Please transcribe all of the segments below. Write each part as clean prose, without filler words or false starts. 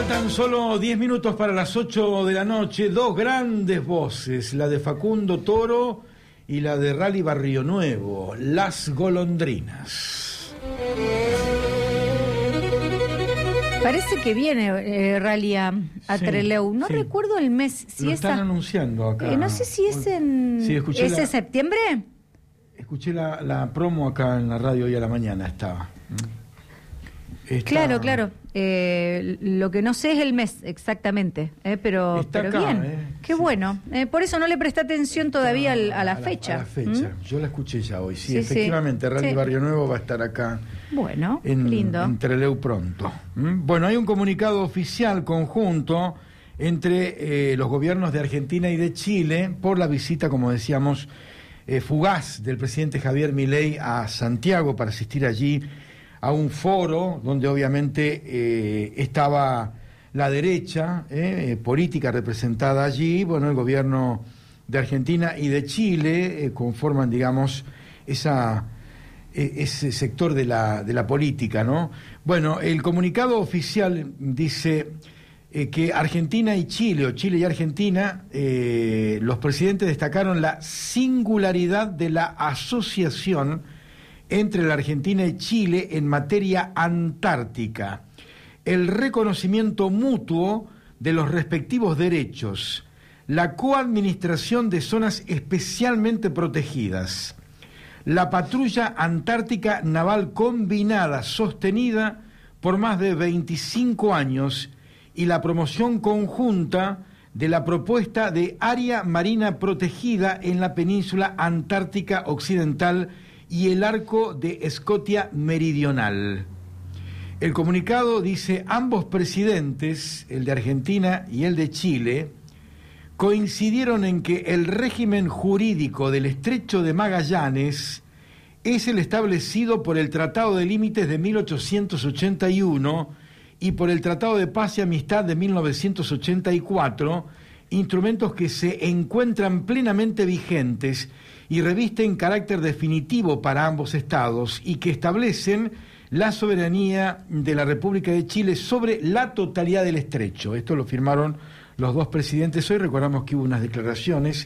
Faltan solo 10 minutos para las 8 de la noche. Dos grandes voces, la de Facundo Toro y la de Rally Barrio Nuevo, Las Golondrinas. Parece que viene Rally a sí, Trelew. No recuerdo el mes. Si lo están anunciando acá. No sé si es en... Sí, ¿Es en septiembre? Escuché la promo acá en la radio hoy a la mañana estaba. Claro. Lo que no sé es el mes exactamente, pero acá, bien. Qué bueno. Por eso no le presté atención todavía a la fecha. A la fecha. Yo la escuché ya hoy. Sí, efectivamente, Rally Barrio Nuevo va a estar acá. Bueno, lindo. En Trelew pronto. Bueno, hay un comunicado oficial conjunto entre los gobiernos de Argentina y de Chile por la visita, como decíamos, fugaz del presidente Javier Milei a Santiago para asistir allí a un foro donde obviamente estaba la derecha política representada allí. Bueno, el gobierno de Argentina y de Chile conforman, digamos, ese sector de la política, ¿no? Bueno, el comunicado oficial dice que Argentina y Chile, o Chile y Argentina, los presidentes destacaron la singularidad de la asociación entre la Argentina y Chile en materia antártica, el reconocimiento mutuo de los respectivos derechos, la coadministración de zonas especialmente protegidas, la patrulla antártica naval combinada sostenida por más de 25 años y la promoción conjunta de la propuesta de área marina protegida en la península antártica occidental y el arco de Escotia meridional. El comunicado dice: ambos presidentes, el de Argentina y el de Chile, coincidieron en que el régimen jurídico del Estrecho de Magallanes es el establecido por el Tratado de Límites de 1881 y por el Tratado de Paz y Amistad de 1984, instrumentos que se encuentran plenamente vigentes y revisten carácter definitivo para ambos estados y que establecen la soberanía de la República de Chile sobre la totalidad del estrecho. Esto lo firmaron los dos presidentes hoy. Recordamos que hubo unas declaraciones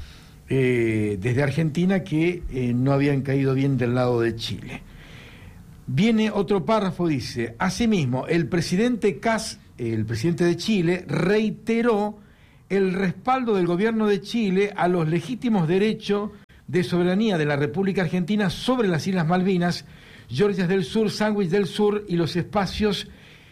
desde Argentina que no habían caído bien del lado de Chile. Viene otro párrafo, dice: asimismo, el presidente Kast, el presidente de Chile, reiteró el respaldo del gobierno de Chile a los legítimos derechos de soberanía de la República Argentina sobre las Islas Malvinas, Georgias del Sur, Sandwich del Sur y los espacios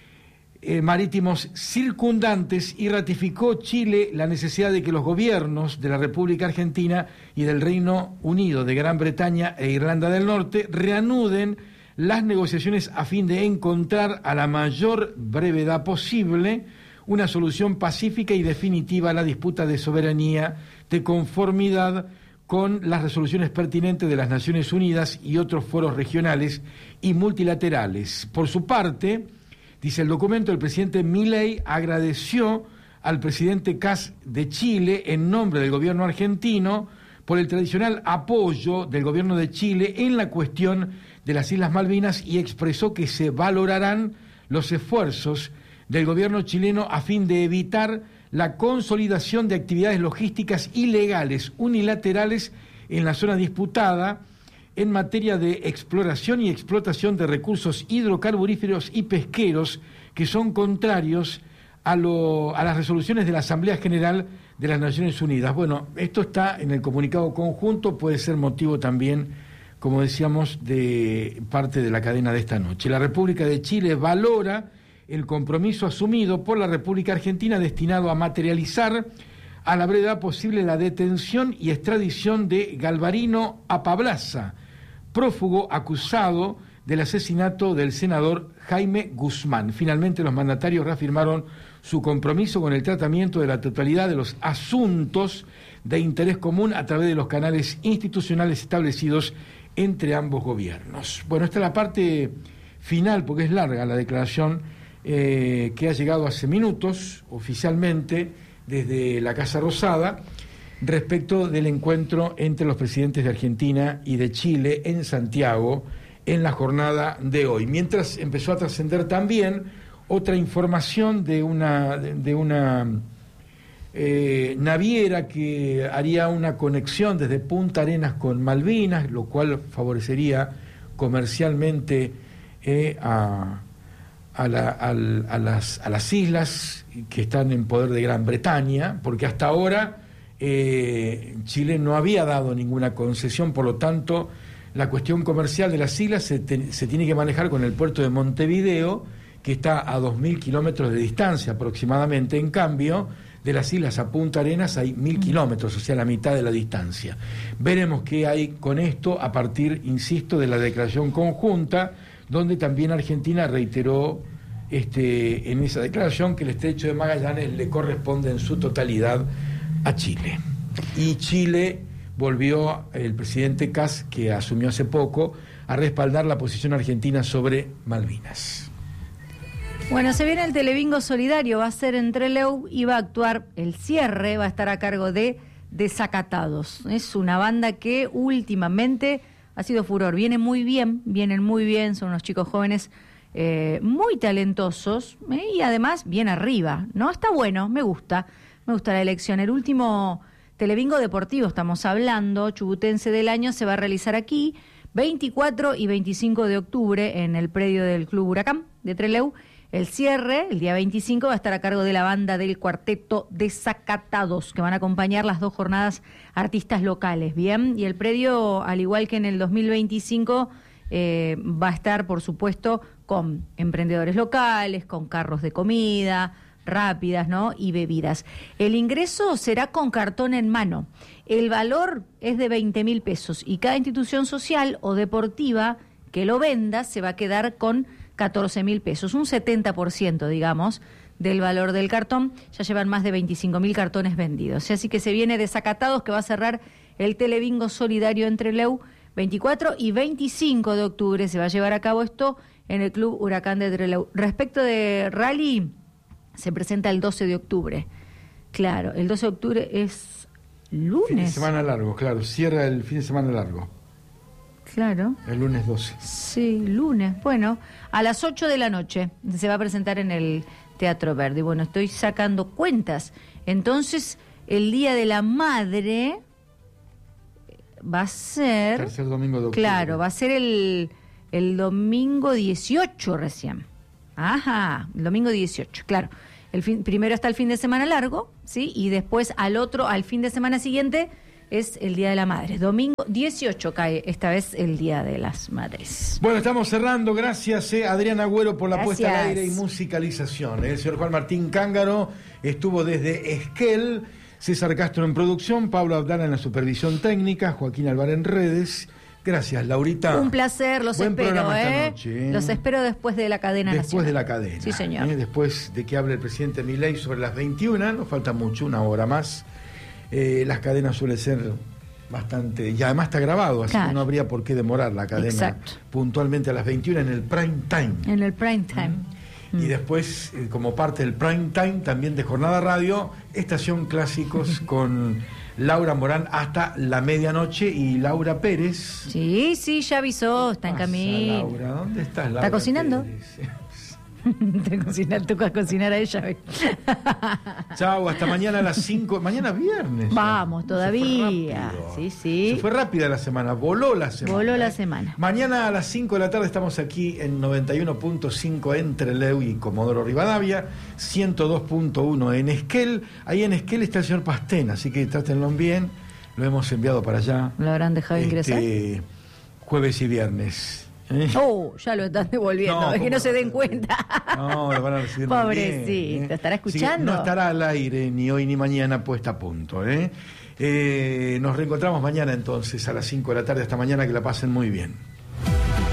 marítimos circundantes, y ratificó Chile la necesidad de que los gobiernos de la República Argentina y del Reino Unido de Gran Bretaña e Irlanda del Norte reanuden las negociaciones a fin de encontrar a la mayor brevedad posible una solución pacífica y definitiva a la disputa de soberanía de conformidad con las resoluciones pertinentes de las Naciones Unidas y otros foros regionales y multilaterales. Por su parte, dice el documento, el presidente Milei agradeció al presidente Kast de Chile en nombre del gobierno argentino por el tradicional apoyo del gobierno de Chile en la cuestión de las Islas Malvinas y expresó que se valorarán los esfuerzos del gobierno chileno a fin de evitar la consolidación de actividades logísticas ilegales unilaterales en la zona disputada en materia de exploración y explotación de recursos hidrocarburíferos y pesqueros que son contrarios a las resoluciones de la Asamblea General de las Naciones Unidas. Bueno, esto está en el comunicado conjunto, puede ser motivo también, como decíamos, de parte de la cadena de esta noche. La República de Chile valora el compromiso asumido por la República Argentina destinado a materializar a la brevedad posible la detención y extradición de Galvarino Apablaza, prófugo acusado del asesinato del senador Jaime Guzmán. Finalmente, los mandatarios reafirmaron su compromiso con el tratamiento de la totalidad de los asuntos de interés común a través de los canales institucionales establecidos entre ambos gobiernos. Bueno, esta es la parte final, porque es larga la declaración que ha llegado hace minutos oficialmente desde la Casa Rosada respecto del encuentro entre los presidentes de Argentina y de Chile en Santiago en la jornada de hoy. Mientras empezó a trascender también otra información de una naviera que haría una conexión desde Punta Arenas con Malvinas, lo cual favorecería comercialmente a las islas que están en poder de Gran Bretaña, porque hasta ahora Chile no había dado ninguna concesión, por lo tanto la cuestión comercial de las islas se tiene que manejar con el puerto de Montevideo, que está a 2.000 kilómetros de distancia aproximadamente. En cambio, de las islas a Punta Arenas hay 1.000 kilómetros, o sea, la mitad de la distancia. Veremos qué hay con esto a partir, insisto, de la declaración conjunta, donde también Argentina reiteró en esa declaración que el estrecho de Magallanes le corresponde en su totalidad a Chile. Y Chile volvió, el presidente Kast, que asumió hace poco, a respaldar la posición argentina sobre Malvinas. Bueno, se viene el Telebingo Solidario, va a ser en Trelew y va a actuar el cierre, va a estar a cargo de Desacatados. Es una banda que últimamente ha sido furor, vienen muy bien, son unos chicos jóvenes muy talentosos y además bien arriba, ¿no? Está bueno, me gusta la elección. El último Telebingo Deportivo, estamos hablando, chubutense del año, se va a realizar aquí, 24 y 25 de octubre, en el predio del Club Huracán de Trelew. El cierre, el día 25, va a estar a cargo de la banda del cuarteto Desacatados, que van a acompañar las 2 jornadas artistas locales, ¿bien? Y el predio, al igual que en el 2025, va a estar, por supuesto, con emprendedores locales, con carros de comida rápidas, ¿no? Y bebidas. El ingreso será con cartón en mano. El valor es de 20.000 pesos y cada institución social o deportiva que lo venda se va a quedar con 14.000 pesos, un 70%, digamos, del valor del cartón. Ya llevan más de 25.000 cartones vendidos. Así que se viene Desacatados, que va a cerrar el Telebingo Solidario en Trelew, 24 y 25 de octubre. Se va a llevar a cabo esto en el Club Huracán de Trelew. Respecto de Rally, se presenta el 12 de octubre. Claro, el 12 de octubre es lunes. Fin de semana largo, claro, cierra el fin de semana largo. Claro. El lunes 12. Sí, lunes. Bueno, a las 8 de la noche se va a presentar en el Teatro Verde. Bueno, estoy sacando cuentas. Entonces, el Día de la Madre va a ser... Tercer domingo de octubre. Claro, va a ser el domingo 18 recién. Ajá, el domingo 18, claro. Primero está el fin de semana largo, ¿sí? Y después al fin de semana siguiente es el Día de la Madre. Domingo 18 cae esta vez el Día de las Madres. Bueno, estamos cerrando. Gracias, Adrián Agüero, por la puesta al aire y musicalización. El señor Juan Martín Cángaro estuvo desde Esquel, César Castro en producción, Pablo Abdala en la supervisión técnica, Joaquín Alvar en redes. Gracias, Laurita. Un placer, los espero, noche, Los espero después de la cadena nacional. Después de la cadena. Sí, señor. Después de que hable el presidente Milei sobre las 21, nos falta mucho, una hora más. Las cadenas suelen ser bastante... Y además está grabado, así que no habría por qué demorar la cadena. Exacto. Puntualmente a las 21 en el prime time. En el prime time. Y después, como parte del prime time, también de Jornada Radio, Estación Clásicos con Laura Morán hasta la medianoche y Laura Pérez. Sí, ya avisó, está en camino. Laura, ¿dónde estás, Laura? ¿Está cocinando? Pérez? Te toca cocinar a ella. Chao, hasta mañana a las 5. Mañana viernes. Vamos, todavía. Sí. Se fue rápida la semana, voló la semana. Mañana a las 5 de la tarde estamos aquí en 91.5 en Trelew y Comodoro Rivadavia, 102.1 en Esquel. Ahí en Esquel está el señor Pastén, así que trátenlo bien. Lo hemos enviado para allá. ¿Lo habrán dejado ingresar? Jueves y viernes. Ya lo están devolviendo, es que no se den cuenta. No, lo van a recibir pobrecito, muy bien, ¿estará escuchando? No estará al aire ni hoy ni mañana, puesta a punto. Nos reencontramos mañana entonces a las 5 de la tarde. Hasta mañana, que la pasen muy bien.